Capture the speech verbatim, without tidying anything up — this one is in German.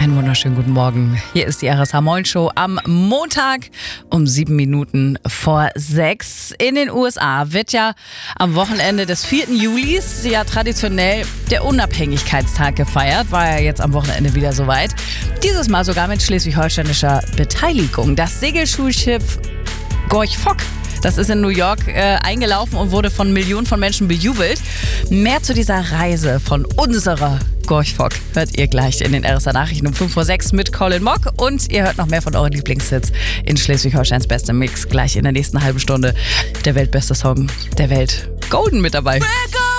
Einen wunderschönen guten Morgen. Hier ist die R S H Moin Show am Montag um sieben Minuten vor sechs. In den U S A wird ja am Wochenende des vierten Julis ja traditionell der Unabhängigkeitstag gefeiert. War ja jetzt am Wochenende wieder soweit. Dieses Mal sogar mit schleswig-holsteinischer Beteiligung. Das Segelschulschiff Gorch Fock, das ist in New York äh, eingelaufen und wurde von Millionen von Menschen bejubelt. Mehr zu dieser Reise von unserer Gorch Fock hört ihr gleich in den R S A Nachrichten um fünf vor sechs mit Colin Mock. Und ihr hört noch mehr von euren Lieblingshits in Schleswig-Holsteins bestem Mix. Gleich in der nächsten halben Stunde der weltbeste Song der Welt. Golden mit dabei.